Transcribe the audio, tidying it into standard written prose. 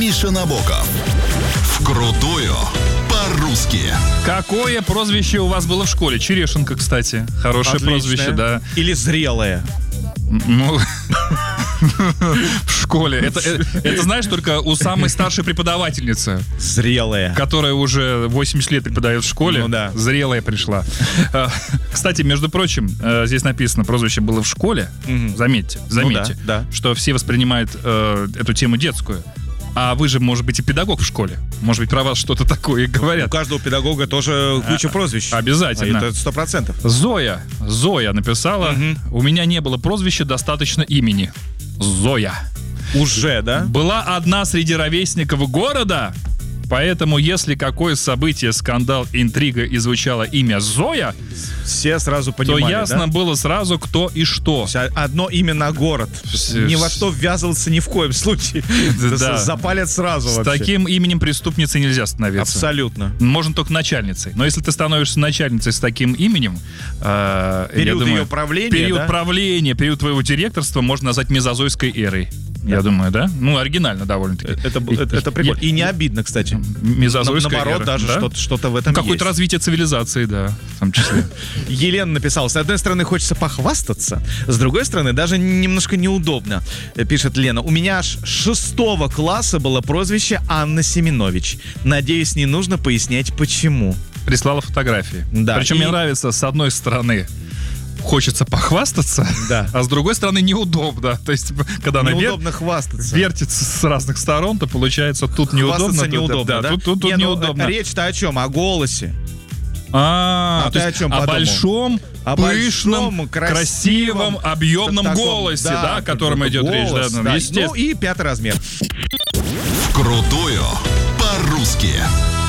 Миша Набоков. Вкрутую по-русски. Какое прозвище у вас было в школе? Черешенка, кстати. Хорошее прозвище, да. Или зрелое. Ну, в школе. Это знаешь, только у самой старшей преподавательницы. Зрелое. Которая уже 80 лет преподает в школе. Ну да. Зрелая пришла. Кстати, между прочим, здесь написано, прозвище было в школе. Заметьте, да. что все воспринимают эту тему детскую. А вы же, может быть, и педагог в школе. Может быть, про вас что-то такое говорят. У каждого педагога тоже куча прозвищ. Обязательно. Это 100%. Зоя написала: у меня не было прозвища, достаточно имени. Зоя. Уже, да? Была одна среди ровесников города, поэтому если какое событие, скандал, интрига и звучало имя Зоя, все сразу понимали, то ясно было сразу, кто и что. Одно имя на город. Ни во что ввязываться ни в коем случае. Да. Запалят сразу С вообще. таким именем преступницей нельзя становиться. Абсолютно. Можно только начальницей. Но если ты становишься начальницей с таким именем, период ее правления, период твоего директорства можно назвать мезозойской эрой. Я думаю, да? Ну, оригинально довольно-таки. Это прикольно. И не обидно, кстати. Мезозойская наоборот, эра, даже да? что-то в этом есть. Какое-то развитие цивилизации, да, в том числе. Елена написала: с одной стороны, хочется похвастаться, с другой стороны, даже немножко неудобно. Пишет Лена: у меня аж 6 класса было прозвище Анна Семенович. Надеюсь, не нужно пояснять, почему. Прислала фотографии. Да. Причем мне нравится, с одной стороны, хочется похвастаться, да. А с другой стороны неудобно. То есть, когда она хвастаться. Вертится с разных сторон, то получается тут неудобно. Неудобно, да? Тут неудобно. Речь-то о чем? О голосе. То есть о чем о большом, пышном, красивом, объемном голосе, да, о котором идет речь. Да, ну и 5-й размер. Вкрутую по-русски.